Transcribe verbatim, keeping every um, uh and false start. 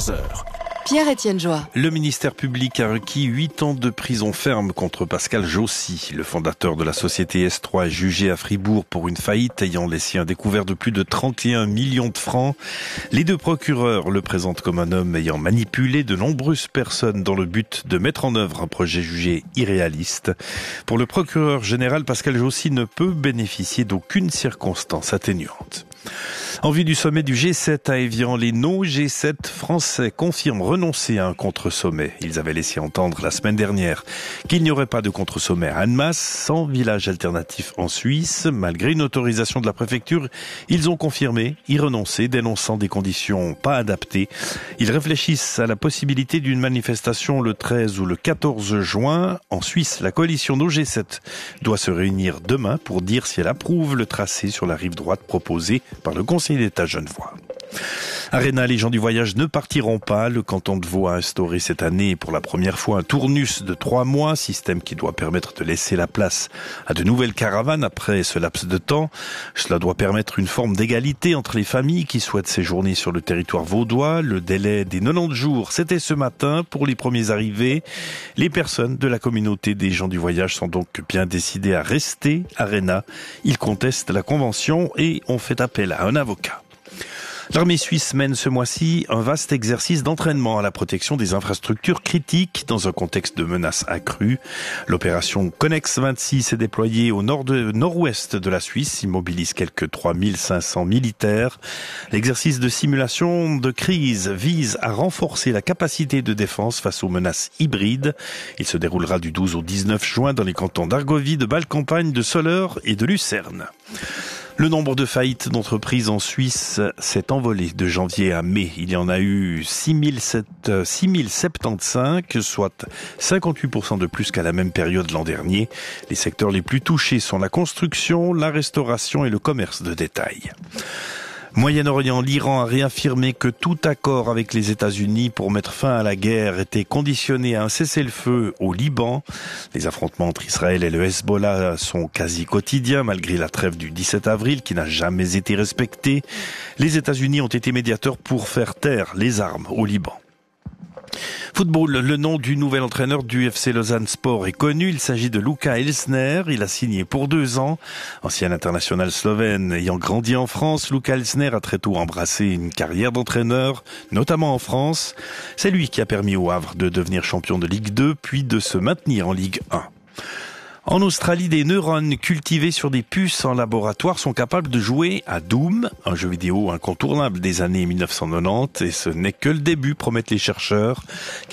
quatorze heures. Pierre-Étienne Joie. Le ministère public a requis huit ans de prison ferme contre Pascal Jossy. Le fondateur de la société S trois est jugé à Fribourg pour une faillite ayant laissé un découvert de plus de trente et un millions de francs. Les deux procureurs le présentent comme un homme ayant manipulé de nombreuses personnes dans le but de mettre en œuvre un projet jugé irréaliste. Pour le procureur général, Pascal Jossy ne peut bénéficier d'aucune circonstance atténuante. En vue du sommet du G sept à Évian, les non-G sept français confirment renoncer à un contre-sommet. Ils avaient laissé entendre la semaine dernière qu'il n'y aurait pas de contre-sommet à Annemasse, sans village alternatif en Suisse. Malgré une autorisation de la préfecture, ils ont confirmé y renoncer, dénonçant des conditions pas adaptées. Ils réfléchissent à la possibilité d'une manifestation le treize ou le quatorze juin. En Suisse, la coalition non G sept doit se réunir demain pour dire si elle approuve le tracé sur la rive droite proposé par le Conseil d'État genevois. À Rhénal, les gens du voyage ne partiront pas. Le canton de Vaud a instauré cette année pour la première fois un tournus de trois mois, système qui doit permettre de laisser la place à de nouvelles caravanes après ce laps de temps. Cela doit permettre une forme d'égalité entre les familles qui souhaitent séjourner sur le territoire vaudois. Le délai des quatre-vingt-dix jours, c'était ce matin pour les premiers arrivés. Les personnes de la communauté des gens du voyage sont donc bien décidées à rester à Rhénal. Ils contestent la convention et ont fait appel à un avocat. L'armée suisse mène ce mois-ci un vaste exercice d'entraînement à la protection des infrastructures critiques dans un contexte de menaces accrues. L'opération Connex vingt-six est déployée au nord de, nord-ouest de la Suisse. Il mobilise quelques trois mille cinq cents militaires. L'exercice de simulation de crise vise à renforcer la capacité de défense face aux menaces hybrides. Il se déroulera du douze au dix-neuf juin dans les cantons d'Argovie, de Bâle-Campagne, de Soleure et de Lucerne. Le nombre de faillites d'entreprises en Suisse s'est envolé de janvier à mai. Il y en a eu six mille soixante-quinze, soit cinquante-huit pour cent de plus qu'à la même période l'an dernier. Les secteurs les plus touchés sont la construction, la restauration et le commerce de détail. Moyen-Orient, l'Iran a réaffirmé que tout accord avec les États-Unis pour mettre fin à la guerre était conditionné à un cessez-le-feu au Liban. Les affrontements entre Israël et le Hezbollah sont quasi quotidiens malgré la trêve du dix-sept avril qui n'a jamais été respectée. Les États-Unis ont été médiateurs pour faire taire les armes au Liban. Football, le nom du nouvel entraîneur du F C Lausanne Sport est connu. Il s'agit de Luka Elsner. Il a signé pour deux ans. Ancien international slovène ayant grandi en France, Luka Elsner a très tôt embrassé une carrière d'entraîneur, notamment en France. C'est lui qui a permis au Havre de devenir champion de Ligue deux, puis de se maintenir en Ligue un. En Australie, des neurones cultivés sur des puces en laboratoire sont capables de jouer à Doom, un jeu vidéo incontournable des années mille neuf cent quatre-vingt-dix, et ce n'est que le début, promettent les chercheurs.